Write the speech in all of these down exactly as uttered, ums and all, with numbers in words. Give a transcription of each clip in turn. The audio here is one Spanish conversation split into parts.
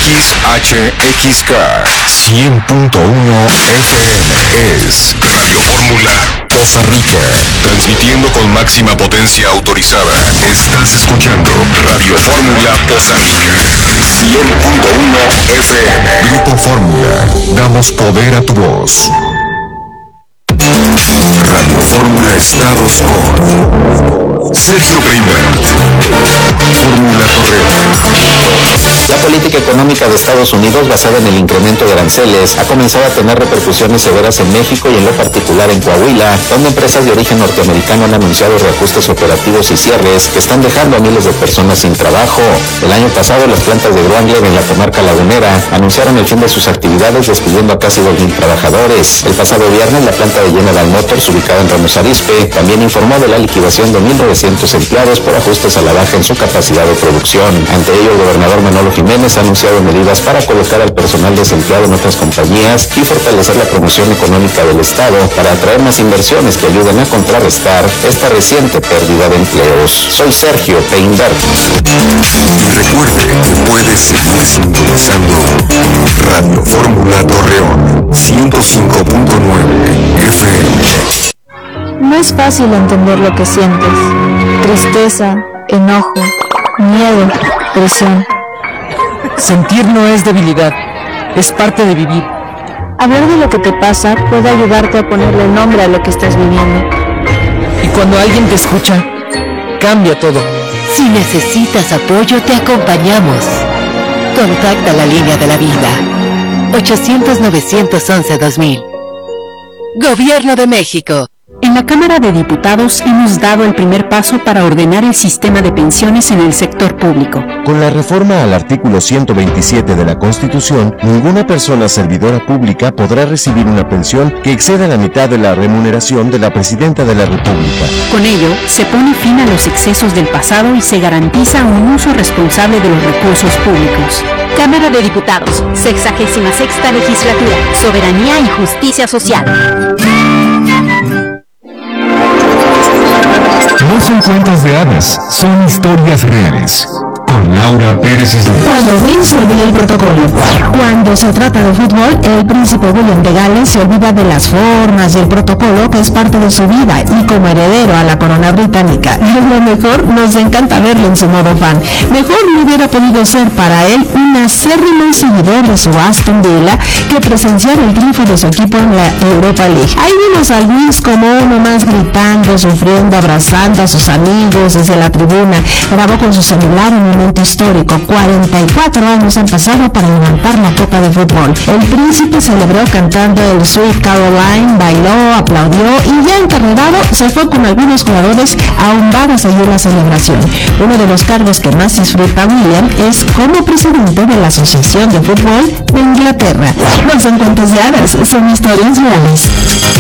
X H X K cien punto uno F M es Radio Fórmula Costa Rica, transmitiendo con máxima potencia autorizada. Estás escuchando Radio Fórmula Costa Rica cien punto uno F M. Grupo Fórmula, damos poder a tu voz. Radio Fórmula Estados con Sergio Breitbart, Fórmula Torreón. La política económica de Estados Unidos, basada en el incremento de aranceles, ha comenzado a tener repercusiones severas en México y en lo particular en Coahuila, donde empresas de origen norteamericano han anunciado reajustes operativos y cierres que están dejando a miles de personas sin trabajo. El año pasado, las plantas de Wrangler en la comarca lagunera anunciaron el fin de sus actividades, despidiendo a casi dos mil trabajadores. El pasado viernes, la planta de General Motors, ubicada en Ramos Arizpe, también informó de la liquidación de mil novecientos empleados por ajustes a la baja en su capacidad de producción. Ante ello, el gobernador Manolo Jiménez ha anunciado medidas para colocar al personal desempleado en otras compañías y fortalecer la promoción económica del Estado para atraer más inversiones que ayuden a contrarrestar esta reciente pérdida de empleos. Soy Sergio Breitbart. Recuerde que puede seguir sintonizando Radio Fórmula Torreón ciento cinco punto nueve F M. No es fácil entender lo que sientes. Tristeza, enojo, miedo, presión. Sentir no es debilidad, es parte de vivir. Hablar de lo que te pasa puede ayudarte a ponerle nombre a lo que estás viviendo. Y cuando alguien te escucha, cambia todo. Si necesitas apoyo, te acompañamos. Contacta la línea de la vida. ochocientos, novecientos once, dos mil. Gobierno de México. En la Cámara de Diputados hemos dado el primer paso para ordenar el sistema de pensiones en el sector público. Con la reforma al artículo ciento veintisiete de la Constitución, ninguna persona servidora pública podrá recibir una pensión que exceda la mitad de la remuneración de la Presidenta de la República. Con ello, se pone fin a los excesos del pasado y se garantiza un uso responsable de los recursos públicos. Cámara de Diputados, sexagésima sexta legislatura, Soberanía y Justicia Social. No son cuentos de hadas, son historias reales. Con Laura Pérez Esler. Cuando Vince olvida el protocolo. Cuando se trata de fútbol, el príncipe William de Gales se olvida de las formas y el protocolo que es parte de su vida y como heredero a la corona británica. Y lo mejor, nos encanta verlo en su modo fan. Mejor no hubiera podido ser para él un acérrimo seguidor de su Aston Villa que presenciar el triunfo de su equipo en la Europa League. Ahí vimos a Luis como uno más gritando, sufriendo, abrazando a sus amigos desde la tribuna. Grabó con su celular un momento histórico. cuarenta y cuatro años han pasado para levantar la copa de fútbol. El príncipe celebró cantando el Sweet Caroline, bailó, aplaudió y ya encarrerado se fue con algunos jugadores a un bar a seguir la celebración. Uno de los cargos que más disfruta William es como presidente de la Asociación de Fútbol de Inglaterra. No son cuentos de hadas, son historias reales.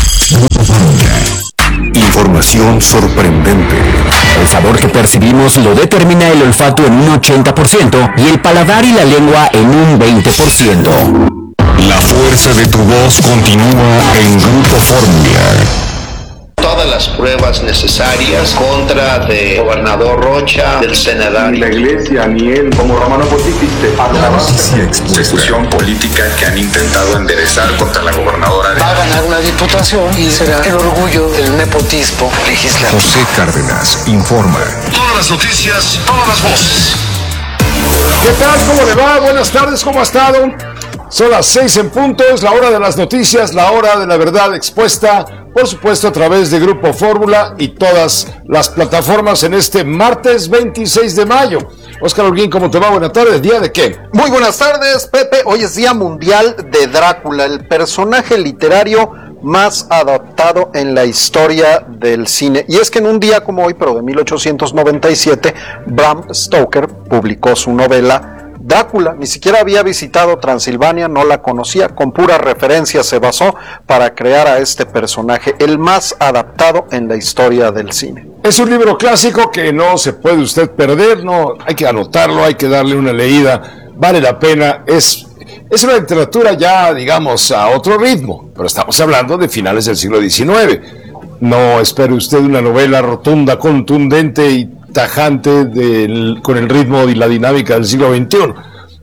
Información sorprendente. El sabor que percibimos lo determina el olfato en un ochenta por ciento y el paladar y la lengua en un veinte por ciento. La fuerza de tu voz continúa en Grupo Fórmula. Todas las pruebas necesarias contra de gobernador Rocha, del senador. Ni la iglesia, ni él, como Romano Pontífice, la noticia expuesta. Política que han intentado enderezar contra la gobernadora. Va a ganar una diputación y será el orgullo del nepotismo legislativo. José Cárdenas informa. Todas las noticias, todas las voces. ¿Qué tal? ¿Cómo le va? Buenas tardes, ¿cómo ha estado? Son las seis en punto, es la hora de las noticias, la hora de la verdad expuesta, por supuesto a través de Grupo Fórmula y todas las plataformas en este martes veintiséis de mayo. Óscar Holguín, ¿cómo te va? Buenas tardes, ¿día de qué? Muy buenas tardes, Pepe. Hoy es Día Mundial de Drácula, el personaje literario más adaptado en la historia del cine. Y es que en un día como hoy, pero de mil ochocientos noventa y siete, Bram Stoker publicó su novela Drácula. Ni siquiera había visitado Transilvania, no la conocía, con pura referencia se basó para crear a este personaje, el más adaptado en la historia del cine. Es un libro clásico que no se puede usted perder, no hay que anotarlo, hay que darle una leída, vale la pena, es, es una literatura ya, digamos, a otro ritmo, pero estamos hablando de finales del siglo diecinueve. No espere usted una novela rotunda, contundente y tajante del, con el ritmo y la dinámica del siglo veintiuno.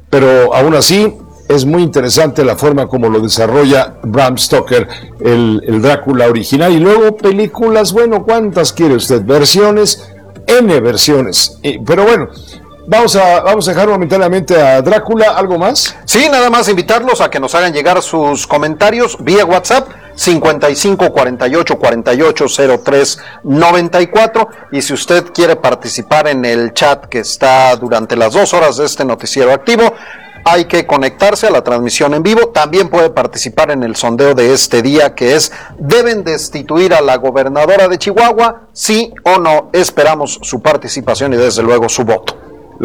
pero aún así es muy interesante la forma como lo desarrolla Bram Stoker, el, el Drácula original. Y luego películas, bueno, ¿cuántas quiere usted? Versiones, N versiones. Y, pero bueno, vamos a, vamos a dejar momentáneamente a Drácula. ¿Algo más? Sí, nada más invitarlos a que nos hagan llegar sus comentarios vía WhatsApp cincuenta y cinco cuarenta y ocho cuarenta y ocho cero tres noventa y cuatro, y si usted quiere participar en el chat que está durante las dos horas de este noticiero activo, hay que conectarse a la transmisión en vivo. También puede participar en el sondeo de este día, que es: ¿deben destituir a la gobernadora de Chihuahua? Sí o no. Esperamos su participación y desde luego su voto.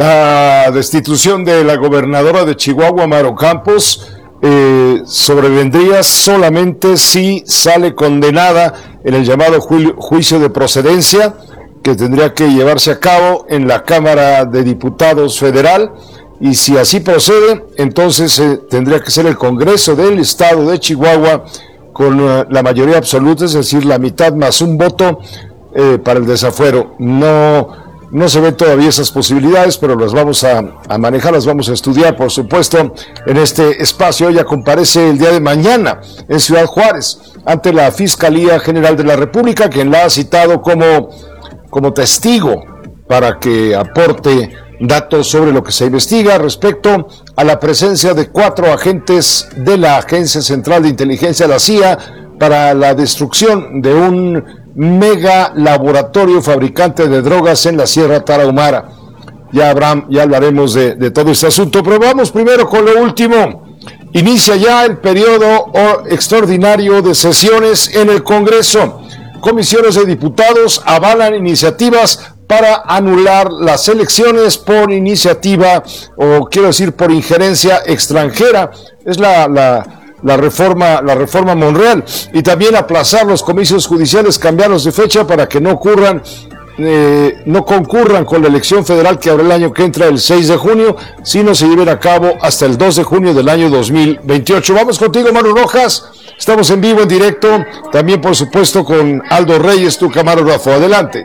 La destitución de la gobernadora de Chihuahua, Maru Campos, eh, sobrevendría solamente si sale condenada en el llamado ju- juicio de procedencia, que tendría que llevarse a cabo en la Cámara de Diputados Federal. Y si así procede, entonces eh, tendría que ser el Congreso del Estado de Chihuahua con uh, la mayoría absoluta, es decir, la mitad más un voto eh, para el desafuero. No, no se ven todavía esas posibilidades, pero las vamos a, a manejar, las vamos a estudiar, por supuesto, en este espacio. Ella comparece el día de mañana en Ciudad Juárez ante la Fiscalía General de la República, quien la ha citado como, como testigo para que aporte datos sobre lo que se investiga respecto a la presencia de cuatro agentes de la Agencia Central de Inteligencia, la C I A, para la destrucción de un mega laboratorio fabricante de drogas en la Sierra Tarahumara. Ya, Abraham, ya hablaremos de, de todo este asunto, pero vamos primero con lo último. Inicia ya el periodo extraordinario de sesiones en el Congreso. Comisiones de diputados avalan iniciativas para anular las elecciones por iniciativa, o quiero decir por injerencia extranjera. Es la, la, la reforma, la reforma Monreal. Y también aplazar los comicios judiciales, cambiarlos de fecha para que no ocurran, eh, no concurran con la elección federal que habrá el año que entra, el seis de junio, sino se lleven a cabo hasta el dos de junio del año dos mil veintiocho. Vamos contigo, Manu Rojas. Estamos en vivo, en directo, también por supuesto con Aldo Reyes, tu camarógrafo. Adelante.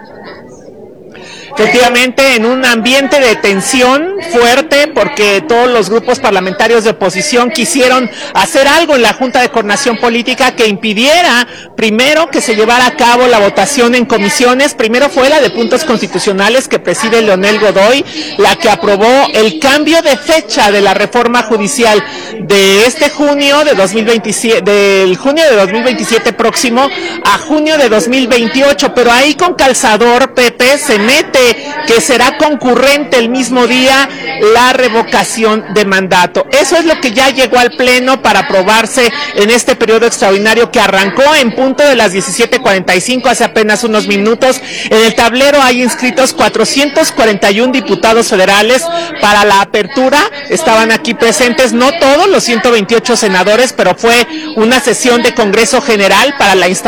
Efectivamente, en un ambiente de tensión fuerte, porque todos los grupos parlamentarios de oposición quisieron hacer algo en la Junta de Coordinación Política que impidiera, primero, que se llevara a cabo la votación en comisiones. Primero fue la de puntos constitucionales, que preside Leonel Godoy, la que aprobó el cambio de fecha de la reforma judicial de este junio de dos mil veintisiete, del junio de dos mil veintisiete próximo a junio de dos mil veintiocho, pero ahí con calzador, Pepe, se mete que será concurrente el mismo día la revocación de mandato. Eso es lo que ya llegó al Pleno para aprobarse en este periodo extraordinario que arrancó en punto de las diecisiete cuarenta y cinco, hace apenas unos minutos. En el tablero hay inscritos cuatrocientos cuarenta y uno diputados federales para la apertura. Estaban aquí presentes, no todos los ciento veintiocho senadores, pero fue una sesión de Congreso General para la instalación